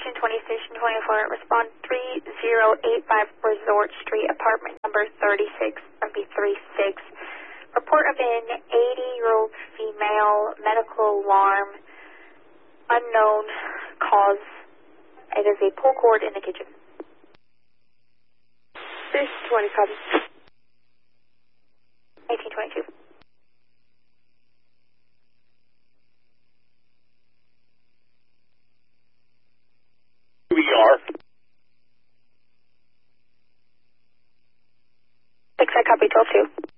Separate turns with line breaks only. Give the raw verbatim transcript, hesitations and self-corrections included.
Station twenty, Station twenty-four, respond three zero eight five Resort Street, apartment number thirty-six, that'd be three six. Report of an eighty-year-old female, medical alarm, unknown cause. It is a pull cord in the kitchen.
Station twenty, copy.
eighteen twenty-two.
We are.
Six, I copy, twelve two.